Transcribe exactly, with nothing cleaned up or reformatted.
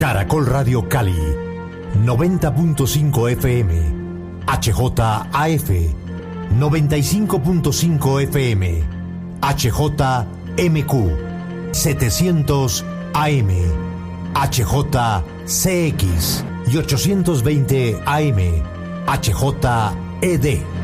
Caracol Radio Cali, noventa punto cinco F M, H J A F, noventa y cinco punto cinco F M, H J M Q, setecientos A M, H J C X y ochocientos veinte A M, H J E D.